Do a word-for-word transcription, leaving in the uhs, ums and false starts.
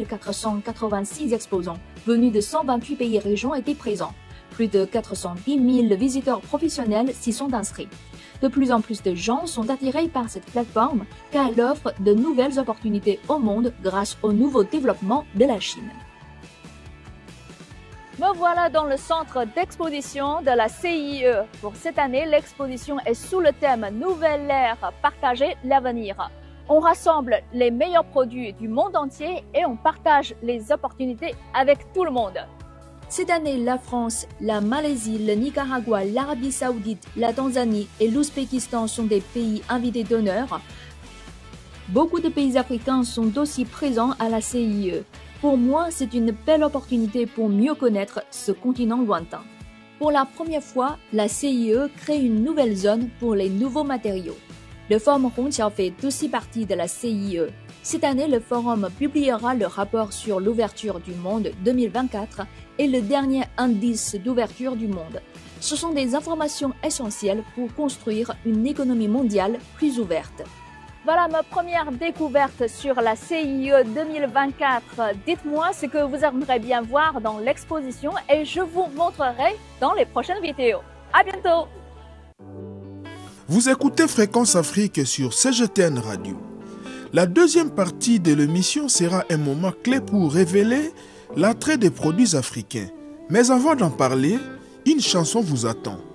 quatre cent quatre-vingt-six exposants venus de cent vingt-huit pays et régions étaient présents. Plus de quatre cent dix mille visiteurs professionnels s'y sont inscrits. De plus en plus de gens sont attirés par cette plateforme car elle offre de nouvelles opportunités au monde grâce au nouveau développement de la Chine. Me voilà dans le centre d'exposition de la C I E. Pour cette année, l'exposition est sous le thème « Nouvelle ère, partager l'avenir ». On rassemble les meilleurs produits du monde entier et on partage les opportunités avec tout le monde. Cette année, la France, la Malaisie, le Nicaragua, l'Arabie Saoudite, la Tanzanie et l'Ouzbékistan sont des pays invités d'honneur. Beaucoup de pays africains sont aussi présents à la C I E. Pour moi, c'est une belle opportunité pour mieux connaître ce continent lointain. Pour la première fois, la C I E crée une nouvelle zone pour les nouveaux matériaux. Le forum Hongqiao fait aussi partie de la C I E. Cette année, le forum publiera le rapport sur l'ouverture du monde deux mille vingt-quatre et le dernier indice d'ouverture du monde. Ce sont des informations essentielles pour construire une économie mondiale plus ouverte. Voilà ma première découverte sur la C I E deux mille vingt-quatre. Dites-moi ce que vous aimeriez bien voir dans l'exposition et je vous montrerai dans les prochaines vidéos. À bientôt! Vous écoutez Fréquence Afrique sur C G T N Radio. La deuxième partie de l'émission sera un moment clé pour révéler l'attrait des produits africains. Mais avant d'en parler, une chanson vous attend.